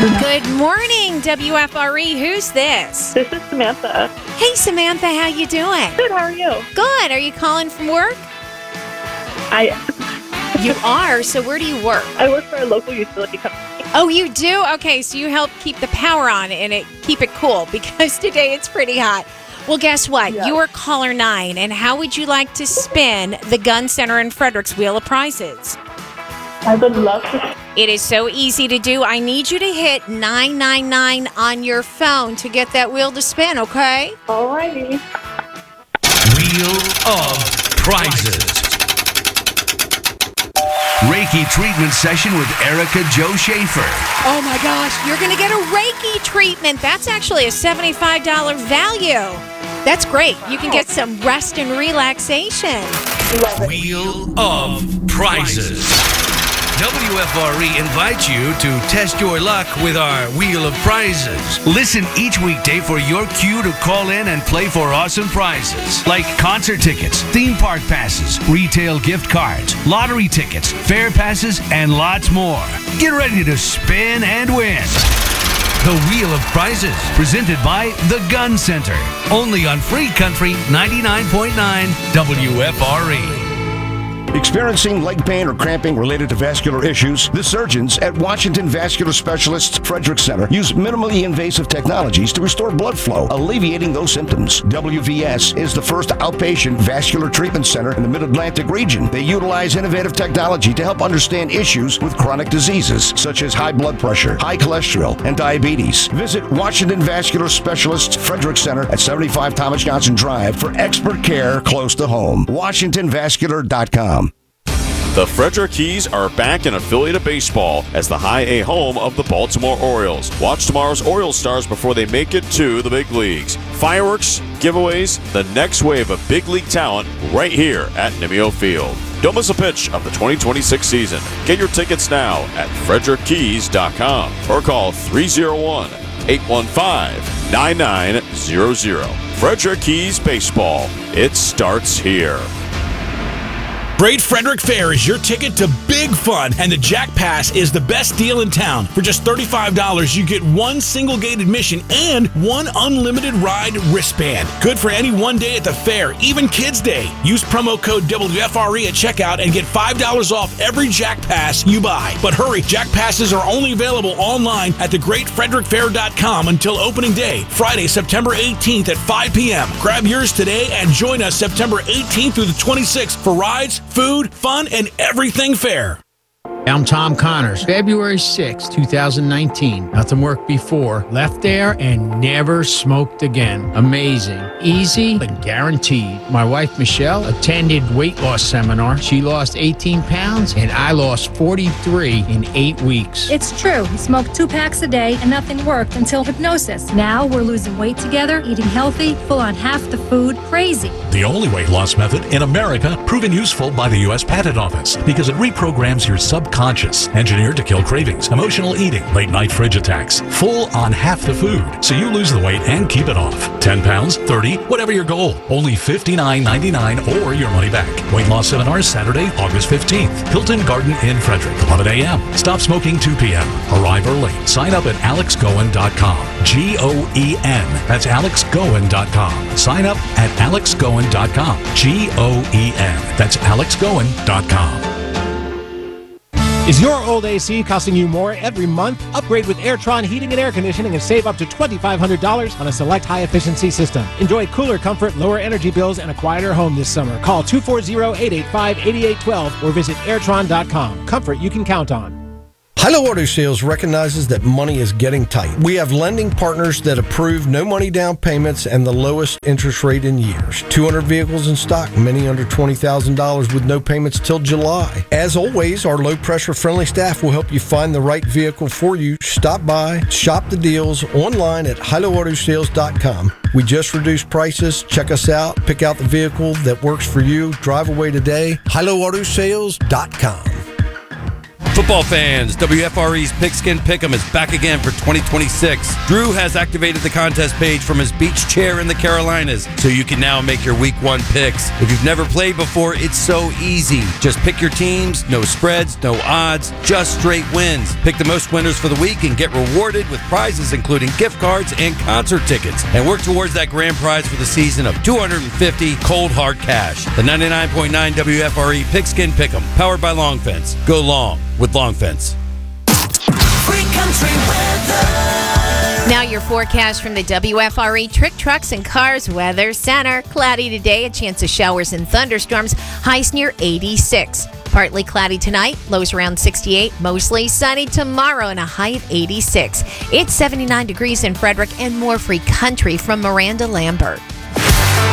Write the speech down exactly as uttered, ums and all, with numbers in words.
Good morning, W F R E. Who's this? This is Samantha. Hey, Samantha, how you doing? Good, how are you? Good. Are you calling from work? I You are. So where do you work? I work for a local utility company. Oh, you do? Okay, so you help keep the power on and it keep it cool because today it's pretty hot. Well, guess what? Yeah. You are caller nine, and how would you like to spin the Gun Center in Frederick's Wheel of Prizes? I would love to. It is so easy to do. I need you to hit nine nine nine on your phone to get that wheel to spin, okay? Alrighty. Wheel of Prizes. Reiki treatment session with Erica Jo Schaefer. Oh my gosh, you're going to get a Reiki treatment. That's actually a seventy-five dollars value. That's great. You can get some rest and relaxation. Love it. Wheel of Prizes. W F R E invites you to test your luck with our Wheel of Prizes. Listen each weekday for your cue to call in and play for awesome prizes like concert tickets, theme park passes, retail gift cards, lottery tickets, fair passes, and lots more. Get ready to spin and win. The Wheel of Prizes, presented by The Gun Center. Only on Free Country ninety-nine point nine W F R E. Experiencing leg pain or cramping related to vascular issues? The surgeons at Washington Vascular Specialists Frederick Center use minimally invasive technologies to restore blood flow, alleviating those symptoms. W V S is the first outpatient vascular treatment center in the Mid-Atlantic region. They utilize innovative technology to help understand issues with chronic diseases such as high blood pressure, high cholesterol, and diabetes. Visit Washington Vascular Specialists Frederick Center at seventy-five Thomas Johnson Drive for expert care close to home. washington vascular dot com. The Frederick Keys are back in affiliate of baseball as the High A home of the Baltimore Orioles. Watch tomorrow's Orioles stars before they make it to the big leagues. Fireworks, giveaways, the next wave of big league talent right here at Nimio Field. Don't miss a pitch of the twenty twenty-six season. Get your tickets now at frederick keys dot com or call three oh one, eight one five, nine nine zero zero. Frederick Keys Baseball. It starts here. Great Frederick Fair is your ticket to big fun, and the Jack Pass is the best deal in town. For just thirty-five dollars, you get one single gate admission and one unlimited ride wristband. Good for any one day at the fair, even Kids Day. Use promo code W F R E at checkout and get five dollars off every Jack Pass you buy. But hurry, Jack Passes are only available online at the great frederick fair dot com until opening day, Friday, September eighteenth at five p.m. Grab yours today and join us September eighteenth through the twenty-sixth for rides, food, fun, and everything fair. I'm Tom Connors. February sixth, twenty nineteen. Nothing worked before. Left there and never smoked again. Amazing. Easy and guaranteed. My wife, Michelle, attended weight loss seminar. She lost eighteen pounds and I lost forty-three in eight weeks. It's true. He smoked two packs a day and nothing worked until hypnosis. Now we're losing weight together, eating healthy, full on half the food. Crazy. The only weight loss method in America proven useful by the U S Patent Office because it reprograms your subconscious. Engineered to kill cravings, emotional eating, late night fridge attacks. Full on half the food, so you lose the weight and keep it off. ten pounds, thirty, whatever your goal. Only fifty-nine ninety-nine or your money back. Weight loss seminars Saturday, August fifteenth. Hilton Garden in Frederick, eleven a.m. Stop smoking two p.m. Arrive early. Sign up at alex goen dot com. G O E N. That's alex goen dot com. Sign up at alex goen dot com. G O E N. That's alex goen dot com. Is your old A C costing you more every month? Upgrade with Airtron Heating and Air Conditioning and save up to twenty-five hundred dollars on a select high-efficiency system. Enjoy cooler comfort, lower energy bills, and a quieter home this summer. Call two four zero, eight eight five, eight eight one two or visit airtron dot com. Comfort you can count on. Hilo Auto Sales recognizes that money is getting tight. We have lending partners that approve no money down payments and the lowest interest rate in years. two hundred vehicles in stock, many under twenty thousand dollars with no payments till July. As always, our low-pressure friendly staff will help you find the right vehicle for you. Stop by, shop the deals online at hilo auto sales dot com. We just reduced prices. Check us out. Pick out the vehicle that works for you. Drive away today. hilo auto sales dot com. For Football fans, W F R E's Pigskin Pick'em is back again for twenty twenty-six. Drew has activated the contest page from his beach chair in the Carolinas, so you can now make your week one picks. If you've never played before, it's so easy. Just pick your teams, no spreads, no odds, just straight wins. Pick the most winners for the week and get rewarded with prizes including gift cards and concert tickets. And work towards that grand prize for the season of two hundred fifty cold hard cash. The ninety-nine point nine W F R E Pigskin Pick'em, powered by Long Fence. Go long with Long Fence. Free country weather. Now your forecast from the W F R E Trick Trucks and Cars Weather Center. Cloudy today, a chance of showers and thunderstorms. Highs near eighty-six. Partly cloudy tonight, lows around sixty-eight. Mostly sunny tomorrow and a high of eighty-six. It's seventy-nine degrees in Frederick and more free country from Miranda Lambert.